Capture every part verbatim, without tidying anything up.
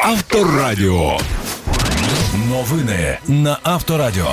Авторадіо. Новини на Авторадіо.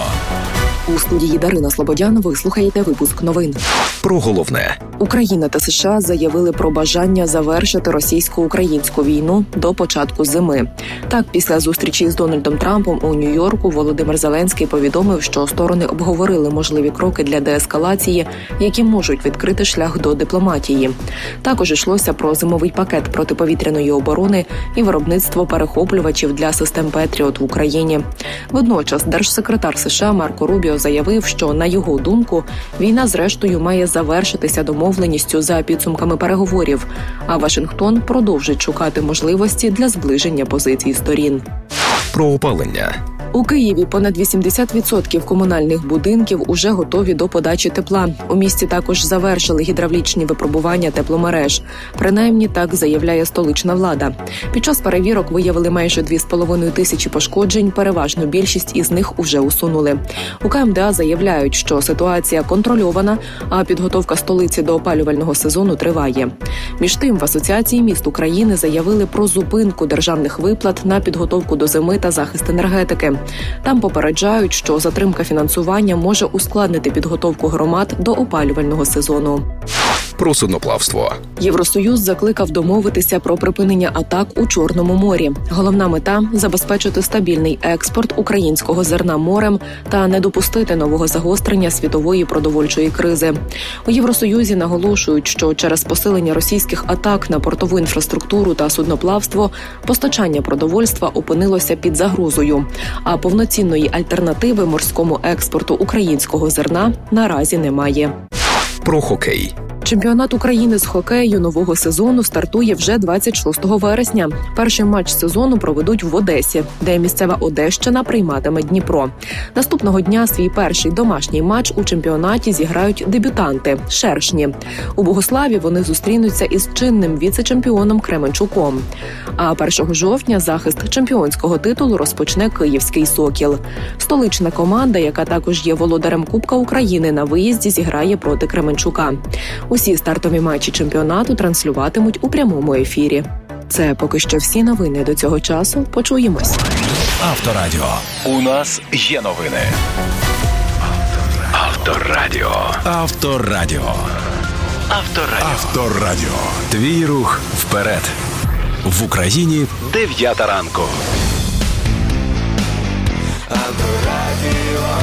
У студії Дарина Слободян ви слухаєте випуск новин. Про головне. Україна та США заявили про бажання завершити російсько-українську війну до початку зими. Так, після зустрічі з Дональдом Трампом у Нью-Йорку Володимир Зеленський повідомив, що сторони обговорили можливі кроки для деескалації, які можуть відкрити шлях до дипломатії. Також йшлося про зимовий пакет протиповітряної оборони і виробництво перехоплювачів для систем Петріот в Україні. Водночас держсекретар США Марко Рубіо заявив, що, на його думку, війна зрештою має завершитися домовленістю за підсумками переговорів, а Вашингтон продовжить шукати можливості для зближення позицій сторін. Про опалення. У Києві понад вісімдесят відсотків комунальних будинків уже готові до подачі тепла. У місті також завершили гідравлічні випробування тепломереж. Принаймні, так заявляє столична влада. Під час перевірок виявили майже дві з половиною тисячі пошкоджень, переважну більшість із них уже усунули. У КМДА заявляють, що ситуація контрольована, а підготовка столиці до опалювального сезону триває. Між тим, в Асоціації міст України заявили про зупинку державних виплат на підготовку до зими та захист енергетики. Там попереджають, що затримка фінансування може ускладнити підготовку громад до опалювального сезону. Про судноплавство. Євросоюз закликав домовитися про припинення атак у Чорному морі. Головна мета – забезпечити стабільний експорт українського зерна морем та не допустити нового загострення світової продовольчої кризи. У Євросоюзі наголошують, що через посилення російських атак на портову інфраструктуру та судноплавство постачання продовольства опинилося під загрозою, а повноцінної альтернативи морському експорту українського зерна наразі немає. Про хокей. Чемпіонат України з хокею нового сезону стартує вже двадцять шостого вересня. Перший матч сезону проведуть в Одесі, де місцева Одещина прийматиме Дніпро. Наступного дня свій перший домашній матч у чемпіонаті зіграють дебютанти – «Шершні». У Богославі вони зустрінуться із чинним віце-чемпіоном Кременчуком. А першого жовтня захист чемпіонського титулу розпочне київський «Сокіл». Столична команда, яка також є володарем Кубка України, на виїзді зіграє проти Кременчука. Усі стартові матчі чемпіонату транслюватимуть у прямому ефірі. Це поки що всі новини до цього часу. Почуємось. Авторадіо. У нас є новини. Авторадіо. Авторадіо. Авторадіо. Авторадіо. Твій рух вперед. В Україні дев'ята ранку. Авторадіо.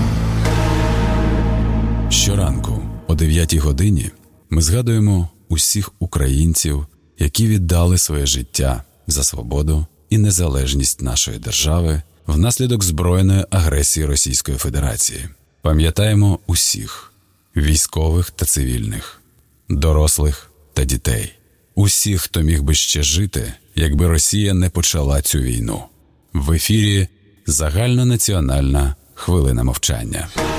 Щоранку о дев'ятій годині ми згадуємо усіх українців, які віддали своє життя за свободу і незалежність нашої держави внаслідок збройної агресії Російської Федерації. Пам'ятаємо усіх – військових та цивільних, дорослих та дітей. Усіх, хто міг би ще жити, якби Росія не почала цю війну. В ефірі загальнонаціональна хвилина мовчання.